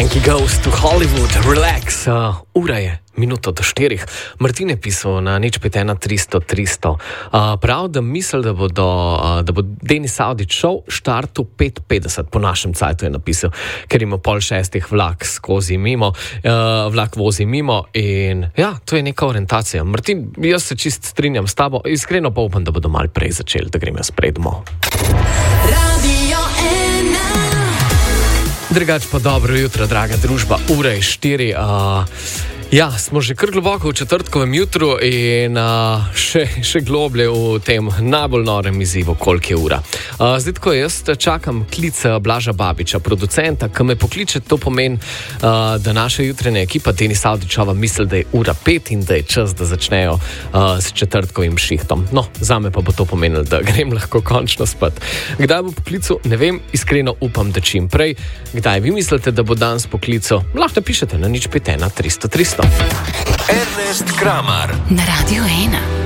He goes to Hollywood, relax. Ura je minuto do 4. Martin je pisal na 051-300-300. Prav, da misli, da bo Denis Avdić šel štartu 5:50, po našem cajtu je napisal, ker ima 5:30 vlak vozi mimo in ja, to je neka orientacija. Martin, jaz se čist strinjam s tabo, iskreno pa upam, da bodo malo prej začeli, da grem jaz prej domov. Drugač pa dobro jutro, draga družba, ura je 4. Ja, smo že kar globoko v četrtkovem jutru in še globlje v tem najbolj norem izzivu, koliko je ura. Zdaj, ko jaz čakam klic Blaža Babiča, producenta, ki me pokliče, to pomeni, da naša jutranja ekipa Denis Avdićova misli, da je ura 5 in da je čas, da začnejo s četrtkovim šihtom. No, zame pa bo to pomenilo, da grem lahko končno spat. Kdaj bo poklical, ne vem, iskreno upam, da čim prej. Kdaj vi mislite, da bo danes poklical? Lahko napišete na 051-300-300. Ernest Kramar na Radio 1.